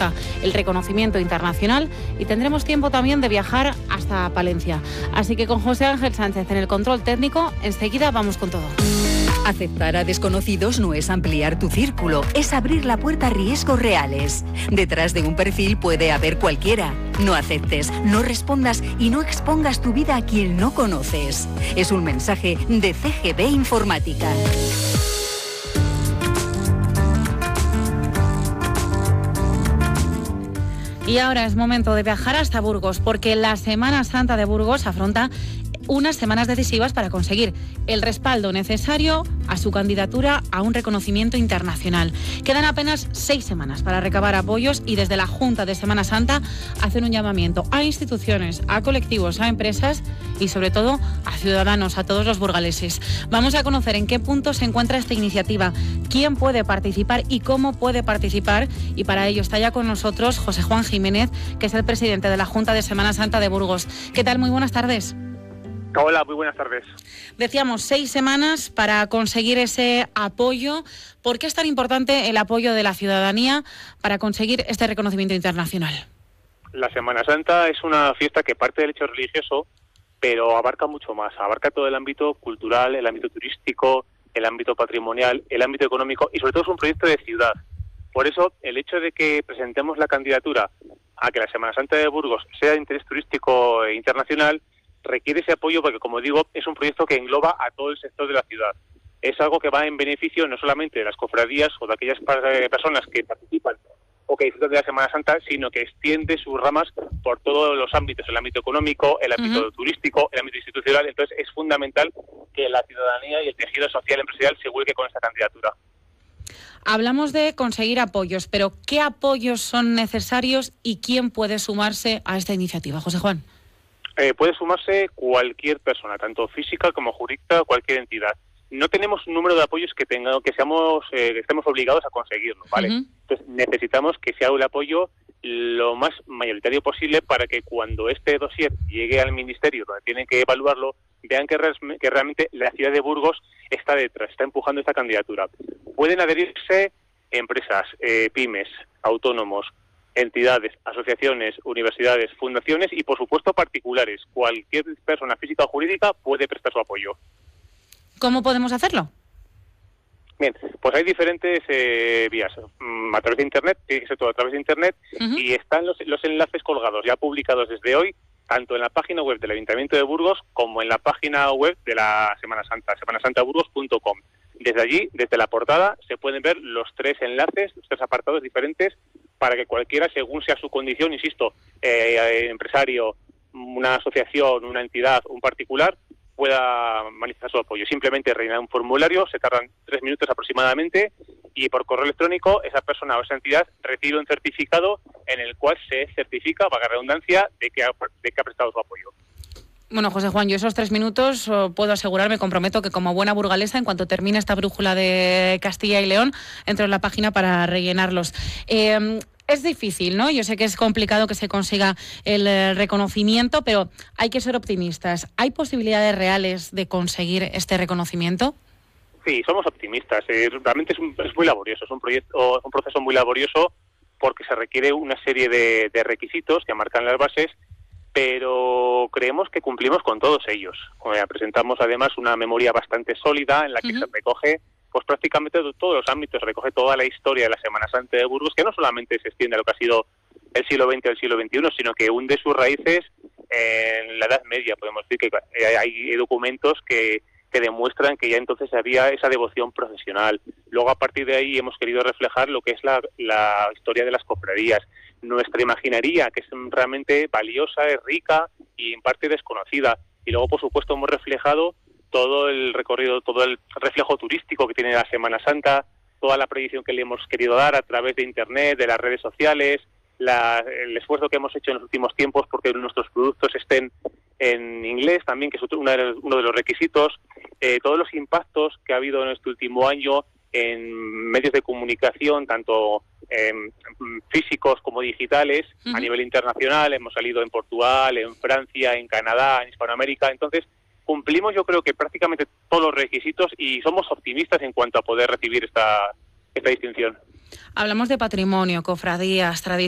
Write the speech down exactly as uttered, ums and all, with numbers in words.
busca el reconocimiento internacional y tendremos tiempo también de viajar hasta Palencia. Así que con José Ángel Sánchez en el control técnico, enseguida vamos con todo. Aceptar a desconocidos no es ampliar tu círculo, es abrir la puerta a riesgos reales. Detrás de un perfil puede haber cualquiera. No aceptes, no respondas y no expongas tu vida a quien no conoces. Es un mensaje de C G B Informática. Y ahora es momento de viajar hasta Burgos, porque la Semana Santa de Burgos afronta unas semanas decisivas para conseguir el respaldo necesario a su candidatura a un reconocimiento internacional. Quedan apenas seis semanas para recabar apoyos y desde la Junta de Semana Santa hacen un llamamiento a instituciones, a colectivos, a empresas y sobre todo a ciudadanos, a todos los burgaleses. Vamos a conocer en qué punto se encuentra esta iniciativa, quién puede participar y cómo puede participar, y para ello está ya con nosotros José Juan Jiménez, que es el presidente de la Junta de Semana Santa de Burgos. ¿Qué tal? Muy buenas tardes. Hola, muy buenas tardes. Decíamos, seis semanas para conseguir ese apoyo. ¿Por qué es tan importante el apoyo de la ciudadanía para conseguir este reconocimiento internacional? La Semana Santa es una fiesta que parte del hecho religioso, pero abarca mucho más. Abarca todo el ámbito cultural, el ámbito turístico, el ámbito patrimonial, el ámbito económico y sobre todo es un proyecto de ciudad. Por eso, el hecho de que presentemos la candidatura a que la Semana Santa de Burgos sea de interés turístico e internacional requiere ese apoyo porque, como digo, es un proyecto que engloba a todo el sector de la ciudad. Es algo que va en beneficio no solamente de las cofradías o de aquellas personas que participan o que disfrutan de la Semana Santa, sino que extiende sus ramas por todos los ámbitos, el ámbito económico, el ámbito uh-huh. turístico, el ámbito institucional. Entonces es fundamental que la ciudadanía y el tejido social empresarial se vuelque con esta candidatura. Hablamos de conseguir apoyos, pero ¿qué apoyos son necesarios y quién puede sumarse a esta iniciativa? José Juan. Eh, puede sumarse cualquier persona, tanto física como jurídica, cualquier entidad. No tenemos un número de apoyos que tenga, que seamos, eh, que estemos obligados a conseguirlo, ¿vale? Uh-huh. Entonces necesitamos que sea el apoyo lo más mayoritario posible para que cuando este dossier llegue al ministerio, donde tienen que evaluarlo, vean que, res, que realmente la ciudad de Burgos está detrás, está empujando esta candidatura. Pueden adherirse empresas, eh, pymes, autónomos, entidades, asociaciones, universidades, fundaciones y, por supuesto, particulares. Cualquier persona física o jurídica puede prestar su apoyo. ¿Cómo podemos hacerlo? Bien, pues hay diferentes eh, vías. Mm, a través de Internet, tiene que ser todo a través de Internet, uh-huh. y están los, los enlaces colgados, ya publicados desde hoy, tanto en la página web del Ayuntamiento de Burgos como en la página web de la Semana Santa, semana santa burgos punto com. Desde allí, desde la portada, se pueden ver los tres enlaces, los tres apartados diferentes, para que cualquiera, según sea su condición, insisto, eh, empresario, una asociación, una entidad, un particular, pueda manifestar su apoyo. Simplemente rellenar un formulario, se tardan tres minutos aproximadamente, y por correo electrónico esa persona o esa entidad recibe un certificado en el cual se certifica, valga la redundancia, de que ha, de que ha prestado su apoyo. Bueno, José Juan, yo esos tres minutos oh, puedo asegurar, me comprometo que como buena burgalesa, en cuanto termine esta brújula de Castilla y León, entro en la página para rellenarlos. Eh, es difícil, ¿no? Yo sé que es complicado que se consiga el eh, reconocimiento, pero hay que ser optimistas. ¿Hay posibilidades reales de conseguir este reconocimiento? Sí, somos optimistas. Eh, realmente es, un, es muy laborioso, es un proyecto, es un proceso muy laborioso porque se requiere una serie de, de requisitos que marcan las bases, pero creemos que cumplimos con todos ellos. Eh, presentamos además una memoria bastante sólida en la que uh-huh. se recoge pues prácticamente todos los ámbitos, recoge toda la historia de la Semana Santa de Burgos, que no solamente se extiende a lo que ha sido el siglo veinte o el siglo veintiuno, sino que hunde sus raíces en la Edad Media. Podemos decir que hay documentos que, que demuestran que ya entonces había esa devoción profesional. Luego, a partir de ahí, hemos querido reflejar lo que es la, la historia de las cofradías, nuestra imaginería, que es realmente valiosa, es rica y en parte desconocida. Y luego, por supuesto, hemos reflejado todo el recorrido, todo el reflejo turístico que tiene la Semana Santa, toda la proyección que le hemos querido dar a través de Internet, de las redes sociales, la, el esfuerzo que hemos hecho en los últimos tiempos porque nuestros productos estén en inglés también, que es uno de los, uno de los requisitos, eh, todos los impactos que ha habido en este último año en medios de comunicación, tanto eh, físicos como digitales, uh-huh. a nivel internacional. Hemos salido en Portugal, en Francia, en Canadá, en Hispanoamérica. Entonces, cumplimos yo creo que prácticamente todos los requisitos y somos optimistas en cuanto a poder recibir esta, esta distinción. Hablamos de patrimonio, cofradías, tradiciones.